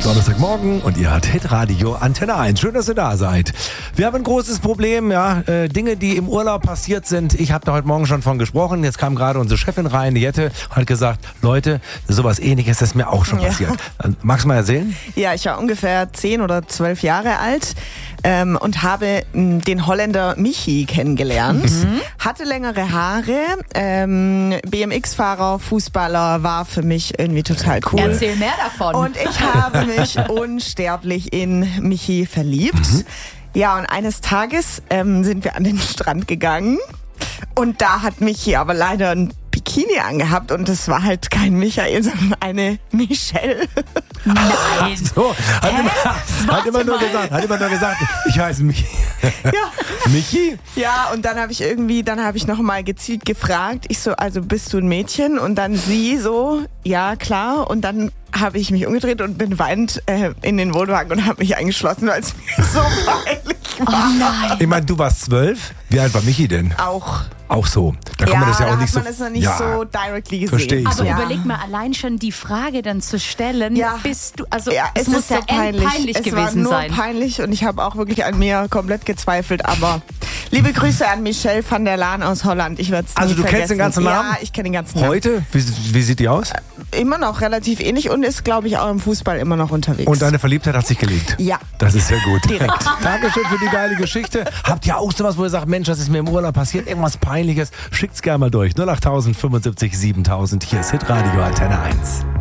Donnerstagmorgen und ihr hört Hitradio Antenne 1. Schön, dass ihr da seid. Wir haben ein großes Problem, Dinge, die im Urlaub passiert sind. Ich habe da heute Morgen schon von gesprochen. Jetzt kam gerade unsere Chefin rein, Jette, und hat gesagt, Leute, sowas Ähnliches ist mir auch schon passiert. Magst du mal erzählen? Ja, ich war ungefähr 10 oder 12 Jahre alt und habe den Holländer Michi kennengelernt. Hatte längere Haare, BMX-Fahrer, Fußballer, war für mich irgendwie total cool. Erzähl mehr davon. Und ich habe mich unsterblich in Michi verliebt. Ja, und eines Tages sind wir an den Strand gegangen und da hat Michi aber leider ein Bikini angehabt und das war halt kein Michael, sondern eine Michelle. Nein. So, hat immer nur gesagt, ich heiße Michi. Ja. Michi? Ja, und dann habe ich noch mal gezielt gefragt. Ich so, also bist du ein Mädchen? Und dann sie so, ja klar. Und dann habe ich mich umgedreht und bin weinend in den Wohnwagen und habe mich eingeschlossen, weil es mir so peinlich war. Oh nein. Ich meine, du warst 12. Wie alt war Michi denn? Auch so. Da kann man das ja auch nicht hat man das noch nicht so directly gesehen. Verstehe ich Aber so. überleg mal, allein schon die Frage dann zu stellen, bist du, also Ja, es muss ist ja so peinlich. peinlich Es gewesen war nur sein. peinlich und ich habe auch wirklich an mir komplett gezweifelt, aber liebe Grüße an Michelle van der Laan aus Holland. Ich werde es nie Also du vergessen. kennst den ganzen Namen? Ja, ich kenne den ganzen Namen. Heute? Wie sieht die aus? Immer noch relativ ähnlich und ist, glaube ich, auch im Fußball immer noch unterwegs. Und deine Verliebtheit hat sich gelegt? Ja. Das ist sehr gut. Direkt. Dankeschön für die geile Geschichte. Habt ihr auch sowas, wo ihr sagt, Mensch, das ist mir im Urlaub passiert, irgendwas Peinliches? Schickt's gerne mal durch. 08000 75 7000. Hier ist Hitradio Antenne 1.